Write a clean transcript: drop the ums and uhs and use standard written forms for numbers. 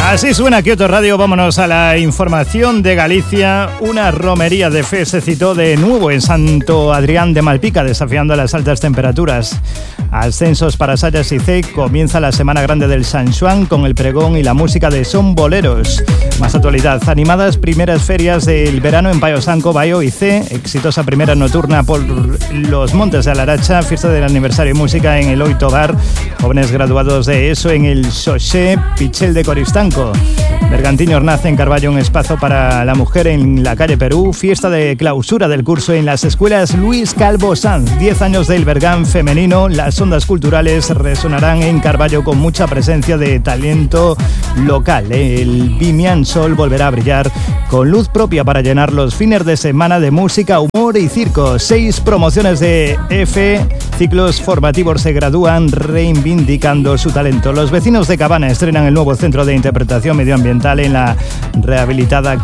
Así suena Kioto Radio. Vámonos a la información de Galicia. Una romería de fe se citó de nuevo en Santo Adrián de Malpica, desafiando las altas temperaturas. Ascensos para Sayas y C. Comienza la Semana Grande del San Xuan con el pregón y la música de Son Boleros. Más actualidad. Animadas primeras ferias del verano en Payo Sanco, Bayo y C. Exitosa primera nocturna por los Montes de Alaracha. Fiesta del aniversario y música en el Oito Bar. Jóvenes graduados de ESO en el Xoché Pichel de Coristanco. Bergantiños nace en Carballo un espacio para la mujer en la calle Perú. Fiesta de clausura del curso en las escuelas Luis Calvo Sanz. 10 años del Bergán femenino. Las ondas culturales resonarán en Carballo con mucha presencia de talento local. El Vimian Sol volverá a brillar con luz propia para llenar los fines de semana de música, humor y circo. 6 promociones de F. Ciclos formativos se gradúan reivindicando su talento. Los vecinos de Cabana estrenan el nuevo centro de interpretación medioambiental en la rehabilitada